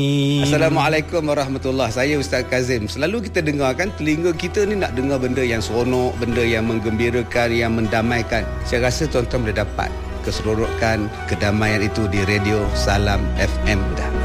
Assalamualaikum warahmatullahi. Saya Ustaz Kazim. Selalu kita dengar kan, telinga kita ni nak dengar benda yang seronok, benda yang menggembirakan, yang mendamaikan. Saya rasa tuan-tuan boleh dapat keseronokan, kedamaian itu di radio Salam FM dah.